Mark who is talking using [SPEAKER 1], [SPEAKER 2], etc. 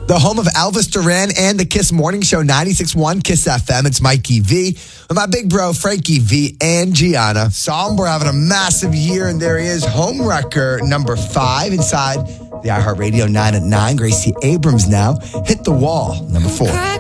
[SPEAKER 1] The home of Elvis Duran and the Kiss Morning Show, 96.1 Kiss FM. It's Mikey V with my big bro, Frankie V and Gianna. So we're having a massive year, and there is home wrecker number 5 inside the iHeartRadio 9 at 9. Gracie Abrams now hit the wall, number 4.